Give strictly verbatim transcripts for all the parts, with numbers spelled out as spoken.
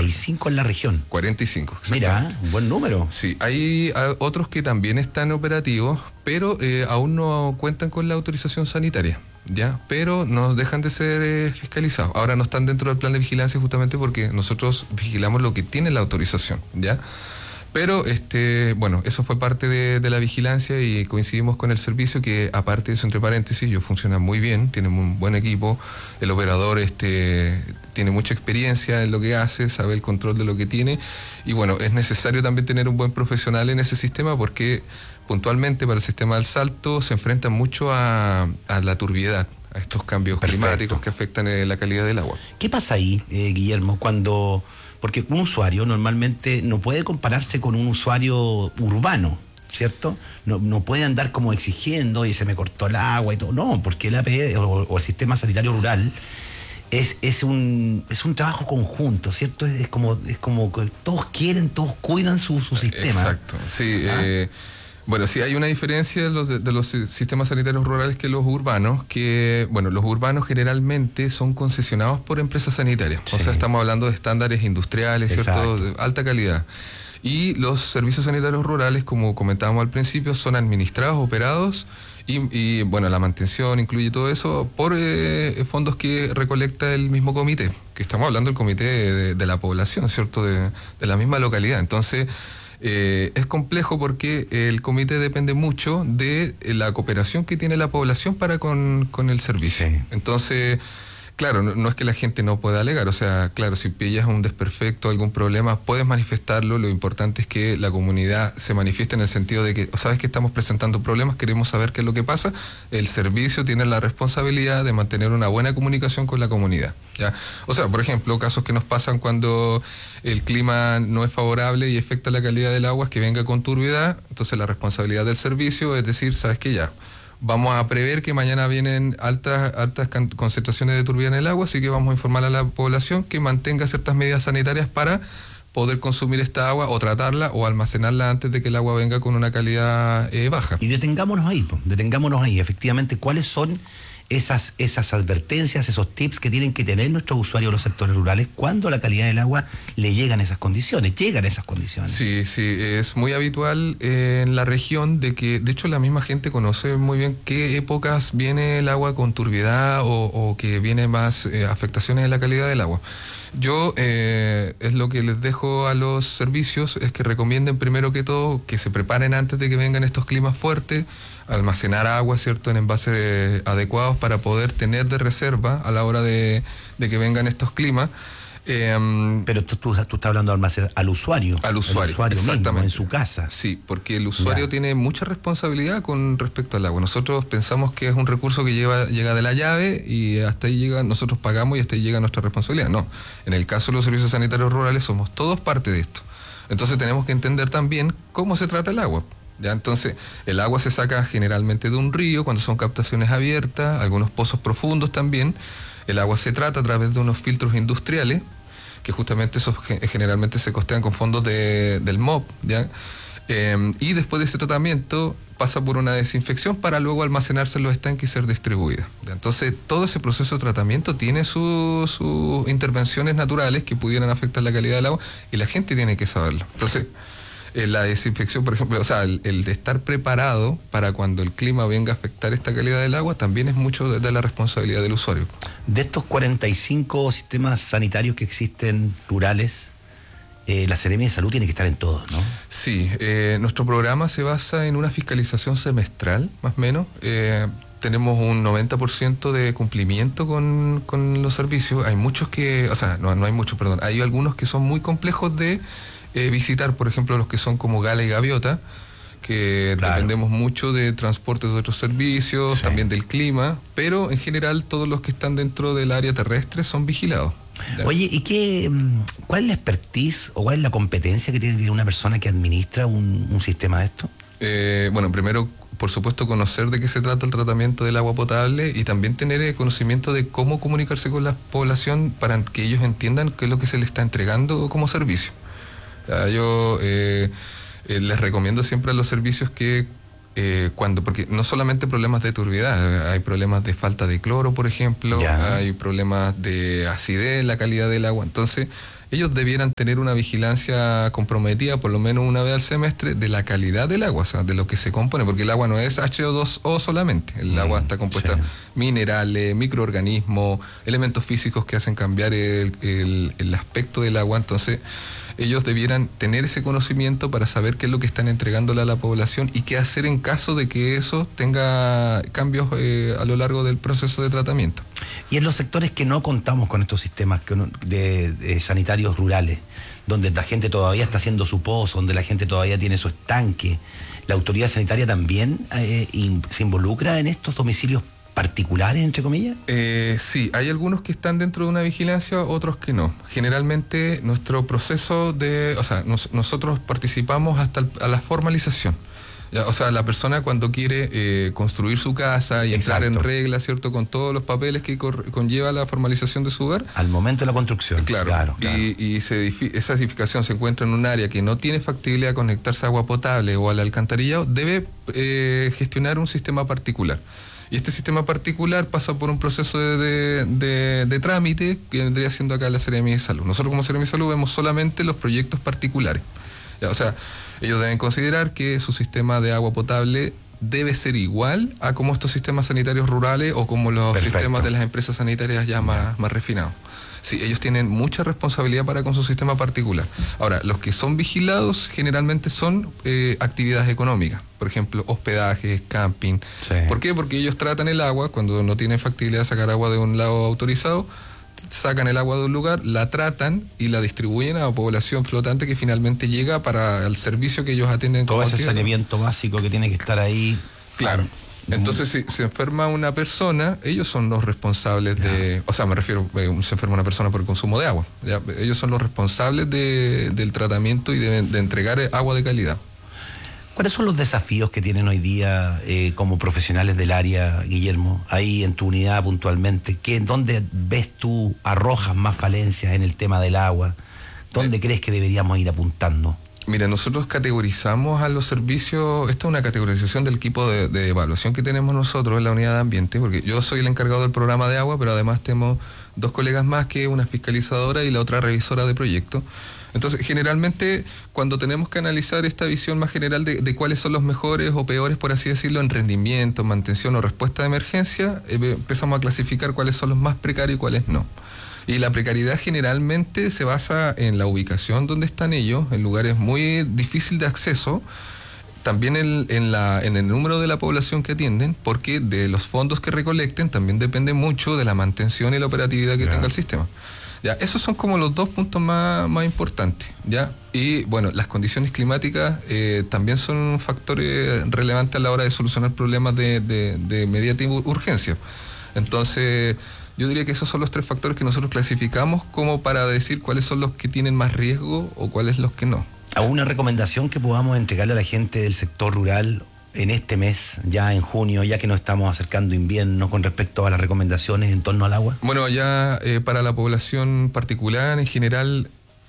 y cinco en la región. cuarenta y cinco, Mira, un buen número. Sí, hay a, otros que también están operativos, pero eh, aún no cuentan con la autorización sanitaria, ¿ya? Pero no dejan de ser eh, fiscalizados. Ahora no están dentro del plan de vigilancia justamente porque nosotros vigilamos lo que tiene la autorización, ¿ya? Pero, este, bueno, eso fue parte de, de la vigilancia y coincidimos con el servicio que, aparte de eso, entre paréntesis, ellos funcionan muy bien, tienen un buen equipo, el operador este, tiene mucha experiencia en lo que hace, sabe el control de lo que tiene y, bueno, es necesario también tener un buen profesional en ese sistema porque puntualmente para el sistema del Salto se enfrentan mucho a, a la turbiedad, a estos cambios Perfecto. climáticos que afectan eh, la calidad del agua. ¿Qué pasa ahí, eh, Guillermo, cuando... Porque un usuario normalmente no puede compararse con un usuario urbano, ¿cierto? No, no puede andar como exigiendo y se me cortó el agua y todo. No, porque el A P E o, o el sistema sanitario rural es, es, un, es un trabajo conjunto, ¿cierto? Es, es como es como que todos quieren, todos cuidan su, su sistema. Exacto, sí. ¿Ah? Eh, Bueno, sí hay una diferencia de los, de, de los sistemas sanitarios rurales que los urbanos, que, bueno, los urbanos generalmente son concesionados por empresas sanitarias. Sí. O sea, estamos hablando de estándares industriales, ¿cierto? De alta calidad. Y los servicios sanitarios rurales, como comentábamos al principio, son administrados, operados, y, y bueno, la mantención incluye todo eso por eh, fondos que recolecta el mismo comité, que estamos hablando del comité de, de la población, ¿cierto? De, de la misma localidad. Entonces... Eh, es complejo porque el comité depende mucho de la cooperación que tiene la población para con, con el servicio. Sí. Entonces, claro, no, no es que la gente no pueda alegar, o sea, claro, si pillas un desperfecto, algún problema, puedes manifestarlo, lo importante es que la comunidad se manifieste en el sentido de que, sabes que estamos presentando problemas, queremos saber qué es lo que pasa, el servicio tiene la responsabilidad de mantener una buena comunicación con la comunidad, ¿ya? O sea, por ejemplo, casos que nos pasan cuando el clima no es favorable y afecta la calidad del agua, es que venga con turbiedad, entonces la responsabilidad del servicio es decir, sabes que ya, vamos a prever que mañana vienen altas, altas concentraciones de turbidez en el agua, así que vamos a informar a la población que mantenga ciertas medidas sanitarias para poder consumir esta agua o tratarla o almacenarla antes de que el agua venga con una calidad eh, baja. Y detengámonos ahí, pues, detengámonos ahí, efectivamente, ¿cuáles son esas, esas advertencias, esos tips que tienen que tener nuestros usuarios de los sectores rurales cuando la calidad del agua le llegan a esas condiciones, llegan a esas condiciones? Sí, sí, es muy habitual eh, en la región de que, de hecho la misma gente conoce muy bien qué épocas viene el agua con turbiedad o, o que viene más eh, afectaciones en la calidad del agua. Yo, eh, es lo que les dejo a los servicios, es que recomienden primero que todo que se preparen antes de que vengan estos climas fuertes, almacenar agua, ¿cierto?, en envases adecuados para poder tener de reserva a la hora de, de que vengan estos climas. Eh, Pero tú, tú, tú estás hablando de almacenar al usuario. Al usuario, al usuario exactamente. Mismo, en su casa. Sí, porque el usuario ya. tiene mucha responsabilidad con respecto al agua. Nosotros pensamos que es un recurso que lleva, llega de la llave y hasta ahí llega, nosotros pagamos y hasta ahí llega nuestra responsabilidad. No, en el caso de los servicios sanitarios rurales somos todos parte de esto. Entonces tenemos que entender también cómo se trata el agua. ¿Ya? Entonces, el agua se saca generalmente de un río cuando son captaciones abiertas, algunos pozos profundos también. El agua se trata a través de unos filtros industriales, que justamente esos generalmente se costean con fondos de, del M O P, ¿ya? Eh, y después de ese tratamiento pasa por una desinfección para luego almacenarse en los estanques y ser distribuida, ¿ya? Entonces, todo ese proceso de tratamiento tiene sus su intervenciones naturales que pudieran afectar la calidad del agua y la gente tiene que saberlo. Entonces, Eh, la desinfección, por ejemplo, o sea, el, el de estar preparado para cuando el clima venga a afectar esta calidad del agua también es mucho de, de la responsabilidad del usuario. De estos cuarenta y cinco sistemas sanitarios que existen rurales, eh, la Seremia de Salud tiene que estar en todos, ¿no? Sí, eh, nuestro programa se basa en una fiscalización semestral, más o menos. Eh, tenemos un noventa por ciento de cumplimiento con, con los servicios. Hay muchos que, o sea, no, no hay muchos, perdón, hay algunos que son muy complejos de Eh, visitar, por ejemplo, los que son como Gala y Gaviota, que claro, dependemos mucho de transportes de otros servicios, sí, también del clima, pero en general todos los que están dentro del área terrestre son vigilados. ¿Ya? Oye, ¿y qué, cuál es la expertise o cuál es la competencia que tiene una persona que administra un, un sistema de esto? Eh, bueno, primero, por supuesto, conocer de qué se trata el tratamiento del agua potable y también tener eh, conocimiento de cómo comunicarse con la población para que ellos entiendan qué es lo que se les está entregando como servicio. Ya, yo eh, eh, les recomiendo siempre a los servicios que eh, cuando, porque no solamente problemas de turbiedad, hay problemas de falta de cloro, por ejemplo, ya, hay problemas de acidez en la calidad del agua, entonces ellos debieran tener una vigilancia comprometida por lo menos una vez al semestre de la calidad del agua, o sea, de lo que se compone, porque el agua no es H dos O solamente, el mm, agua está compuesta de sí. minerales, microorganismos, elementos físicos que hacen cambiar el, el, el aspecto del agua. Entonces ellos debieran tener ese conocimiento para saber qué es lo que están entregándole a la población y qué hacer en caso de que eso tenga cambios eh, a lo largo del proceso de tratamiento. Y en los sectores que no contamos con estos sistemas de, de sanitarios rurales, donde la gente todavía está haciendo su pozo, donde la gente todavía tiene su estanque, ¿la autoridad sanitaria también eh, in, se involucra en estos domicilios particulares, entre comillas? Eh, sí, hay algunos que están dentro de una vigilancia, otros que no. Generalmente nuestro proceso de, o sea, nos, nosotros participamos hasta el, a la formalización. Ya, o sea, la persona cuando quiere eh, construir su casa y Exacto. entrar en regla, ¿cierto? Con todos los papeles que cor, conlleva la formalización de su hogar. Al momento de la construcción. Claro. claro, claro. Y, y se, esa edificación se encuentra en un área que no tiene factibilidad de conectarse a agua potable o al alcantarillado, debe eh, gestionar un sistema particular. Y este sistema particular pasa por un proceso de, de, de, de trámite que vendría siendo acá la Seremía de Salud. Nosotros como Seremía de Salud vemos solamente los proyectos particulares. Ya, o sea, ellos deben considerar que su sistema de agua potable debe ser igual a como estos sistemas sanitarios rurales o como los Perfecto. sistemas de las empresas sanitarias ya más, más refinados. Sí, ellos tienen mucha responsabilidad para con su sistema particular. Ahora, los que son vigilados generalmente son eh, actividades económicas, por ejemplo, hospedajes, camping. Sí. ¿Por qué? Porque ellos tratan el agua, cuando no tienen factibilidad de sacar agua de un lado autorizado, sacan el agua de un lugar, la tratan y la distribuyen a la población flotante que finalmente llega para el servicio que ellos atienden. Todo ese saneamiento básico que tiene que estar ahí. Claro. Entonces, si se enferma una persona, ellos son los responsables de... O sea, me refiero, eh, se enferma una persona por el consumo de agua. ¿ya? Ellos son los responsables de, del tratamiento y de, de entregar agua de calidad. ¿Cuáles son los desafíos que tienen hoy día eh, como profesionales del área, Guillermo? Ahí en tu unidad puntualmente, ¿qué, ¿dónde ves tú arrojas más falencias en el tema del agua? ¿Dónde eh, crees que deberíamos ir apuntando? Mira, nosotros categorizamos a los servicios, esta es una categorización del equipo de, de evaluación que tenemos nosotros en la unidad de ambiente, porque yo soy el encargado del programa de agua, pero además tenemos dos colegas más, que una fiscalizadora y la otra revisora de proyecto. Entonces, generalmente, cuando tenemos que analizar esta visión más general de, de cuáles son los mejores o peores, por así decirlo, en rendimiento, mantención o respuesta de emergencia, eh, empezamos a clasificar cuáles son los más precarios y cuáles no. Y la precariedad generalmente se basa en la ubicación donde están ellos, en lugares muy difíciles de acceso, también en, en, la, en el número de la población que atienden, porque de los fondos que recolecten también depende mucho de la mantención y la operatividad que yeah. tenga el sistema. Ya, esos son como los dos puntos más, más importantes, ¿ya? Y bueno, las condiciones climáticas eh, también son un factor eh, relevante a la hora de solucionar problemas de, de, de inmediata urgencia. Entonces, yo diría que esos son los tres factores que nosotros clasificamos como para decir cuáles son los que tienen más riesgo o cuáles los que no. ¿Alguna recomendación que podamos entregarle a la gente del sector rural en este mes, ya en junio, ya que nos estamos acercando invierno, con respecto a las recomendaciones en torno al agua? Bueno, ya eh, para la población particular en general,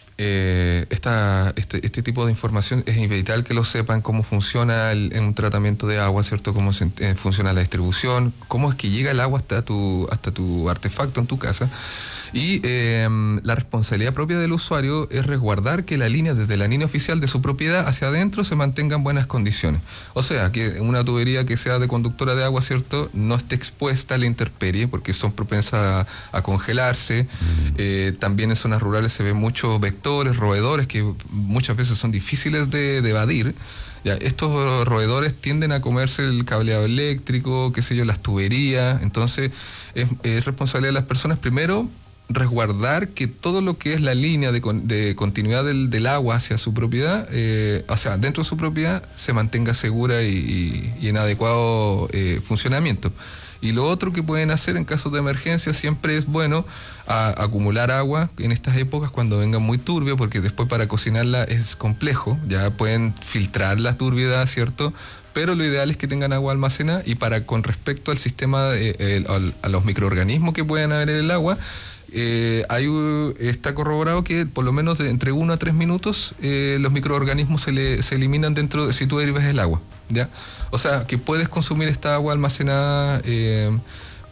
eh, esta, este, este tipo de información es vital que lo sepan, cómo funciona el, en un tratamiento de agua, ¿cierto? Cómo se, eh, funciona la distribución, cómo es que llega el agua hasta tu, hasta tu artefacto en tu casa. Y eh, la responsabilidad propia del usuario es resguardar que la línea, desde la línea oficial de su propiedad hacia adentro, se mantenga en buenas condiciones. O sea, que una tubería que sea de conductora de agua, ¿cierto?, no esté expuesta a la intemperie, porque son propensas a, a congelarse. Mm. Eh, también en zonas rurales se ven muchos vectores, roedores, que muchas veces son difíciles de, de evadir. Ya, estos roedores tienden a comerse el cableado eléctrico, qué sé yo, las tuberías. Entonces, es, es responsabilidad de las personas, primero, resguardar que todo lo que es la línea de, con, de continuidad del, del agua hacia su propiedad, eh, o sea, dentro de su propiedad, se mantenga segura y, y, y en adecuado eh, funcionamiento. Y lo otro que pueden hacer en casos de emergencia, siempre es bueno a, acumular agua en estas épocas cuando venga muy turbio, porque después para cocinarla es complejo, ya pueden filtrar la turbiedad, ¿cierto?, pero lo ideal es que tengan agua almacenada. Y para con respecto al sistema, de, eh, a, a los microorganismos que puedan haber en el agua, Eh, hay, está corroborado que por lo menos de entre uno a tres minutos eh, los microorganismos se, le, se eliminan dentro de, si tú herves el agua, ¿ya? O sea, que puedes consumir esta agua almacenada eh,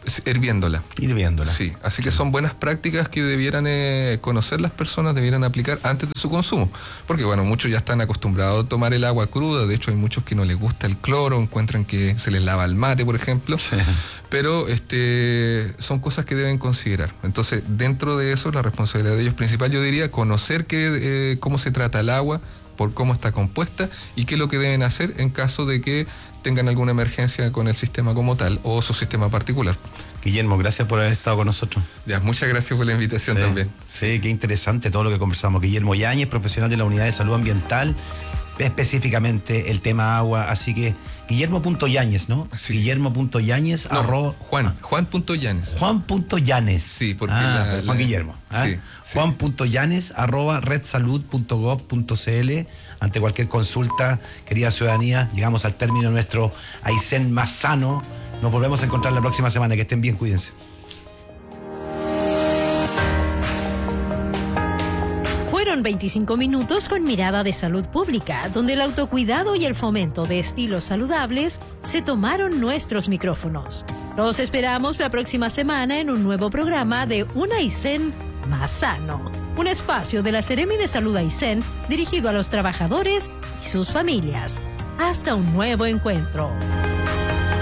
Hirviéndola. Hirviéndola. Sí, así que son buenas prácticas que debieran eh, conocer las personas, debieran aplicar antes de su consumo. Porque bueno, muchos ya están acostumbrados a tomar el agua cruda, de hecho hay muchos que no les gusta el cloro, encuentran que se les lava el mate, por ejemplo, sí. Pero este, son cosas que deben considerar. Entonces, dentro de eso, la responsabilidad de ellos principal, yo diría, conocer que, eh, cómo se trata el agua, por cómo está compuesta y qué es lo que deben hacer en caso de que tengan alguna emergencia con el sistema como tal o su sistema particular. Guillermo, gracias por haber estado con nosotros. Ya, muchas gracias por la invitación sí, también. Sí, qué interesante todo lo que conversamos. Guillermo Yáñez, profesional de la Unidad de Salud Ambiental, específicamente el tema agua, así que Guillermo.Yáñez, ¿no? Sí. Guillermo.Yáñez, no, arroba... Juan, Juan.Yáñez. Juan.Yáñez. Sí, porque ah, la, la... Juan Guillermo. ¿ah? Sí, sí. Juan.Yáñez, arroba redsalud punto gov punto cl. Ante cualquier consulta, querida ciudadanía, llegamos al término de nuestro Aysén más sano. Nos volvemos a encontrar la próxima semana. Que estén bien, cuídense. Fueron veinticinco minutos con mirada de salud pública, donde el autocuidado y el fomento de estilos saludables se tomaron nuestros micrófonos. Los esperamos la próxima semana en un nuevo programa de Un Aysén más sano, un espacio de la Seremi de Salud Aysén dirigido a los trabajadores y sus familias. Hasta un nuevo encuentro.